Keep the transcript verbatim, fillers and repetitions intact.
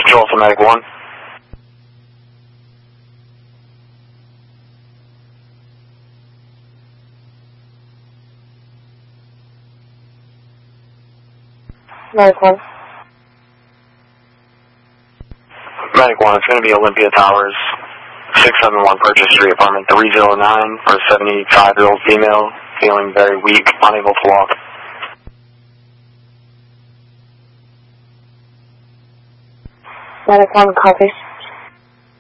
Control to Medic one. Medic one. Medic one, it's going to be Olympia Towers, six seven one Purchase Street, apartment three oh nine, for a seventy-five-year-old female, feeling very weak, unable to walk. Medic one, copy.